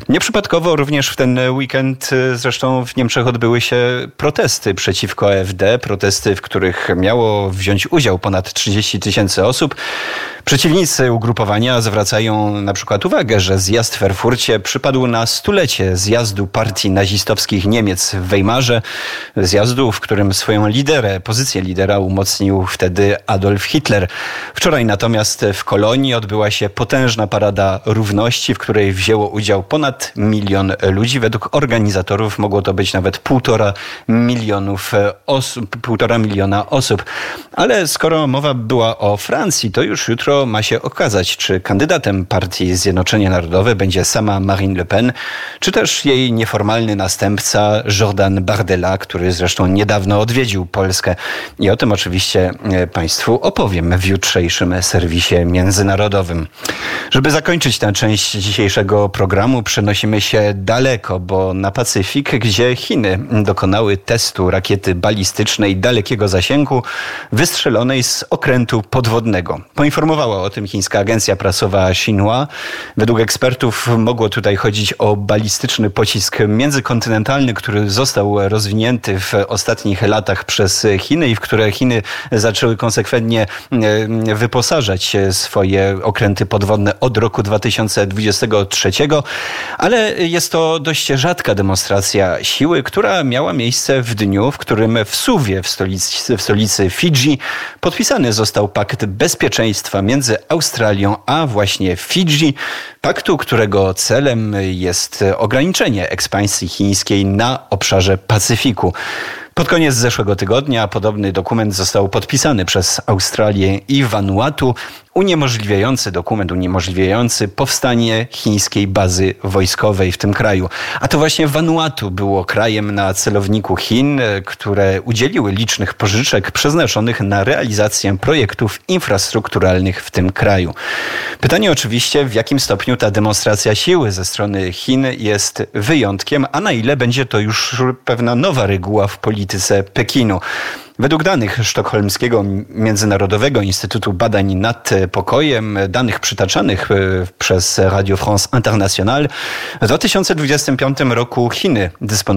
Nieprzypadkowo również w ten weekend zresztą w Niemczech odbyły się protesty przeciwko AfD, protesty, w których miało wziąć udział ponad 30 000 osób. Przeciwnicy ugrupowania zwracają na przykład uwagę, że zjazd w Erfurcie przypadł na 100-lecie zjazdu partii nazistowskich Niemiec w Weimarze, zjazdu, w którym swoją pozycję lidera umocnił wtedy Adolf Hitler. Wczoraj natomiast w Kolonii odbyła się potężna parada równości, w której wzięło udział ponad 1 000 000 ludzi. Według organizatorów mogło to być nawet 1,5 miliona osób. Ale skoro mowa była o Francji, to już jutro ma się okazać, czy kandydatem partii Zjednoczenie Narodowe będzie sama Marine Le Pen, czy też jej nieformalny następca Jordan Bardella, który zresztą niedawno odwiedził Polskę. I o tym oczywiście Państwu opowiem w jutrzejszym serwisie międzynarodowym. Żeby zakończyć tę część dzisiejszego programu, przenosimy się daleko, bo na Pacyfik, gdzie Chiny dokonały testu rakiety balistycznej dalekiego zasięgu wystrzelonej z okrętu podwodnego. Poinformowała o tym chińska agencja prasowa Xinhua. Według ekspertów mogło tutaj chodzić o balistyczny pocisk międzykontynentalny, który został rozwinięty w ostatnich latach przez Chiny i w które Chiny zaczęły konsekwentnie wyposażać swoje okręty podwodne od roku 2023. Ale jest to dość rzadka demonstracja siły, która miała miejsce w dniu, w którym w Suwie, w stolicy Fidżi, podpisany został pakt bezpieczeństwa między Australią a właśnie Fidżi, paktu, którego celem jest ograniczenie ekspansji chińskiej na obszarze Pacyfiku. Pod koniec zeszłego tygodnia podobny dokument został podpisany przez Australię i Vanuatu, uniemożliwiający powstanie chińskiej bazy wojskowej w tym kraju. A to właśnie Vanuatu było krajem na celowniku Chin, które udzieliły licznych pożyczek przeznaczonych na realizację projektów infrastrukturalnych w tym kraju. Pytanie oczywiście, w jakim stopniu ta demonstracja siły ze strony Chin jest wyjątkiem, a na ile będzie to już pewna nowa reguła w polityce Pekinu. Według danych Sztokholmskiego Międzynarodowego Instytutu Badań nad Pokojem, danych przytaczanych przez Radio France International, w 2025 roku Chiny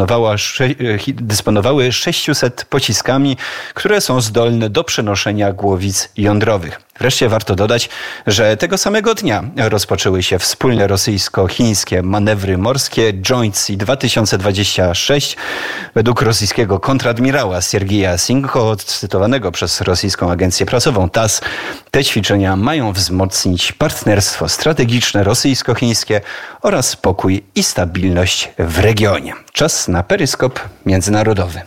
dysponowały 600 pociskami, które są zdolne do przenoszenia głowic jądrowych. Wreszcie warto dodać, że tego samego dnia rozpoczęły się wspólne rosyjsko-chińskie manewry morskie Joint Sea 2026. Według rosyjskiego kontradmirała Siergieja Sinko, cytowanego przez rosyjską agencję prasową TASS, te ćwiczenia mają wzmocnić partnerstwo strategiczne rosyjsko-chińskie oraz pokój i stabilność w regionie. Czas na peryskop międzynarodowy.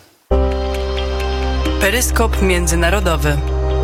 Peryskop międzynarodowy.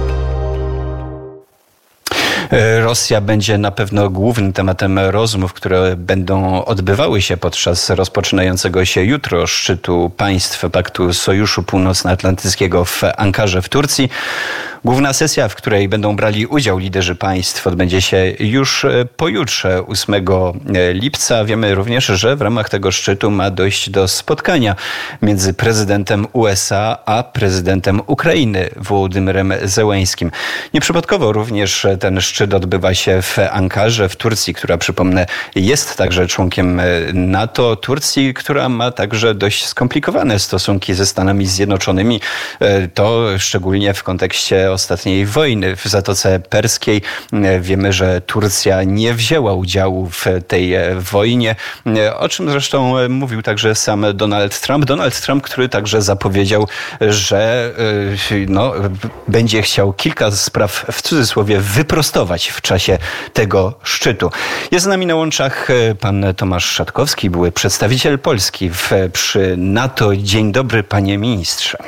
Rosja będzie na pewno głównym tematem rozmów, które będą odbywały się podczas rozpoczynającego się jutro szczytu państw Paktu Sojuszu Północnoatlantyckiego w Ankarze w Turcji. Główna sesja, w której będą brali udział liderzy państw, odbędzie się już pojutrze, 8 lipca. Wiemy również, że w ramach tego szczytu ma dojść do spotkania między prezydentem USA a prezydentem Ukrainy, Wołodymyrem Zełeńskim. Nieprzypadkowo również ten szczyt odbywa się w Ankarze, w Turcji, która, przypomnę, jest także członkiem NATO. Turcji, która ma także dość skomplikowane stosunki ze Stanami Zjednoczonymi. To szczególnie w kontekście ostatniej wojny w Zatoce Perskiej. Wiemy, że Turcja nie wzięła udziału w tej wojnie, o czym zresztą mówił także sam Donald Trump. Donald Trump, który także zapowiedział, że będzie chciał kilka spraw w cudzysłowie wyprostować w czasie tego szczytu. Jest z nami na łączach pan Tomasz Szatkowski, były przedstawiciel Polski przy NATO. Dzień dobry, panie ministrze.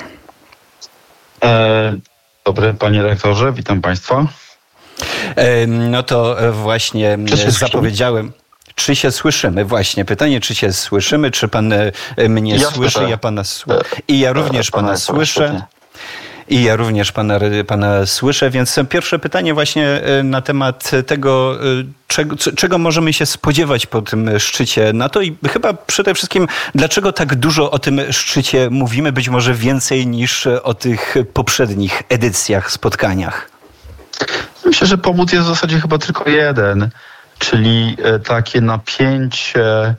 Dobry, panie rektorze, witam państwa. No to właśnie zapowiedziałem. Czy się słyszymy? Właśnie. Pytanie, czy się słyszymy? Czy pan mnie słyszy? Ja pana słyszę. I ja również pana słyszę. I ja również pana słyszę, więc pierwsze pytanie właśnie na temat tego, czego możemy się spodziewać po tym szczycie NATO i chyba przede wszystkim, dlaczego tak dużo o tym szczycie mówimy, być może więcej niż o tych poprzednich edycjach, spotkaniach? Myślę, że powód jest w zasadzie chyba tylko jeden, czyli takie napięcie